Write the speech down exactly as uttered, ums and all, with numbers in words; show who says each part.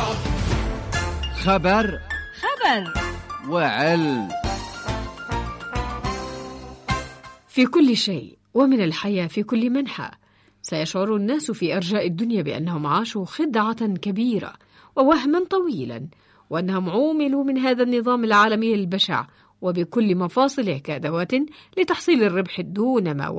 Speaker 1: خبر
Speaker 2: خبر
Speaker 1: وعلم.
Speaker 3: في كل شيء ومن الحياة في كل منحى سيشعر الناس في أرجاء الدنيا بأنهم عاشوا خدعة كبيرة ووهما طويلا، وأنهم عوملوا من هذا النظام العالمي البشع وبكل مفاصله كأدوات لتحصيل الربح دون ما